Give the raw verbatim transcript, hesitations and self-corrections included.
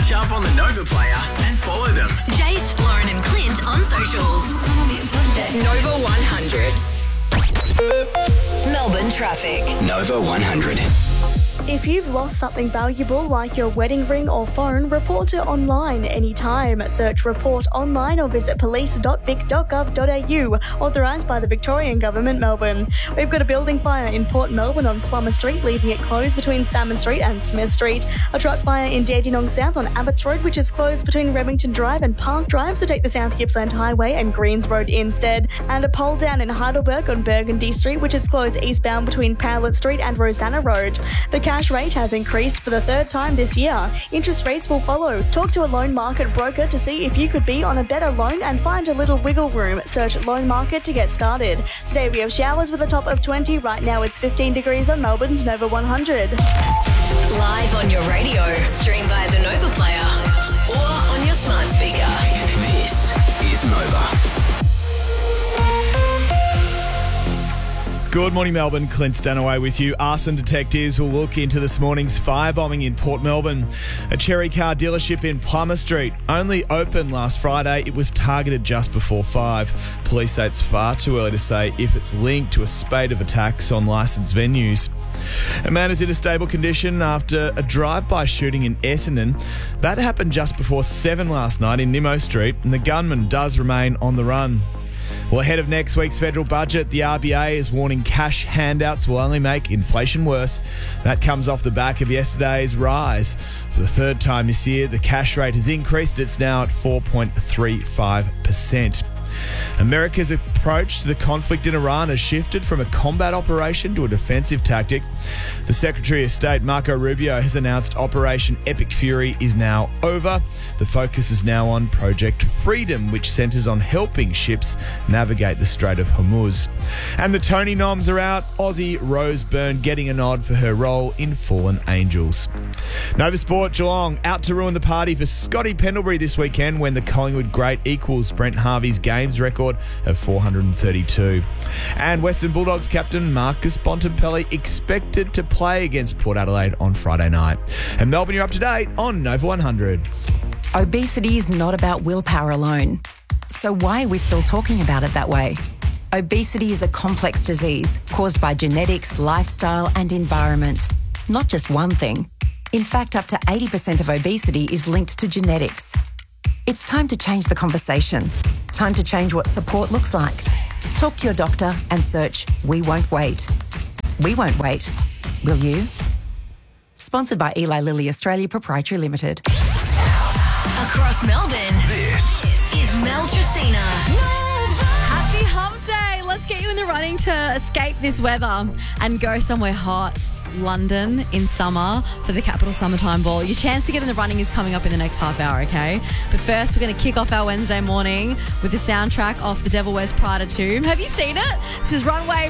Jump on the Nova Player and follow them. Jace, Lauren and Clint on socials. Nova one hundred. Melbourne traffic. Nova one hundred. If you've lost something valuable like your wedding ring or phone, report it online anytime. Search Report Online or visit police dot vic dot gov dot a u, authorised by the Victorian Government, Melbourne. We've got a building fire in Port Melbourne on Plummer Street, leaving it closed between Salmon Street and Smith Street. A truck fire in Dandenong South on Abbots Road, which is closed between Remington Drive and Park Drive, so take the South Gippsland Highway and Greens Road instead. And a pole down in Heidelberg on Burgundy Street, which is closed eastbound between Powlett Street and Rosanna Road. The cash rate has increased for the third time this year. Interest rates will follow. Talk to a loan market broker to see if you could be on a better loan and find a little wiggle room. Search Loan Market to get started. Today we have showers with a top of twenty. Right now it's fifteen degrees on Melbourne's Nova one hundred. Live on your radio, stream via the Nova Player or on your smart speaker. This is Nova. Good morning, Melbourne. Clint Stanaway with you. Arson detectives will look into this morning's firebombing in Port Melbourne. A Cherry car dealership in Plummer Street only opened last Friday. It was targeted just before five. Police say it's far too early to say if it's linked to a spate of attacks on licensed venues. A man is in a stable condition after a drive-by shooting in Essendon. That happened just before seven last night in Nimmo Street, and the gunman does remain on the run. Well, ahead of next week's federal budget, the R B A is warning cash handouts will only make inflation worse. That comes off the back of yesterday's rise. For the third time this year, the cash rate has increased. It's now at four point three five percent. America's approach to the conflict in Iran has shifted from a combat operation to a defensive tactic. The Secretary of State, Marco Rubio, has announced Operation Epic Fury is now over. The focus is now on Project Freedom, which centres on helping ships navigate the Strait of Hormuz. And the Tony noms are out. Aussie Rose Byrne getting a nod for her role in Fallen Angels. Nova Sport Geelong out to ruin the party for Scotty Pendlebury this weekend when the Collingwood great equals Brent Harvey's games record of four hundred thirty-two. And Western Bulldogs captain Marcus Bontempelli expected to play against Port Adelaide on Friday night. And Melbourne, you're up to date on Nova one hundred. Obesity is not about willpower alone. So why are we still talking about it that way? Obesity is a complex disease caused by genetics, lifestyle and environment. Not just one thing. In fact, up to eighty percent of obesity is linked to genetics. It's time to change the conversation. Time to change what support looks like. Talk to your doctor and search We Won't Wait. We won't wait. Will you? Sponsored by Eli Lilly Australia Proprietary Limited. Across Melbourne, This is Mel Tracina. Happy Hump Day. Let's get you in the running to escape this weather and go somewhere hot. London in summer for the Capital Summertime Ball. Your chance to get in the running is coming up in the next half hour, okay? But first, we're going to kick off our Wednesday morning with the soundtrack off The Devil Wears Prada two. Have you seen it? This is Runway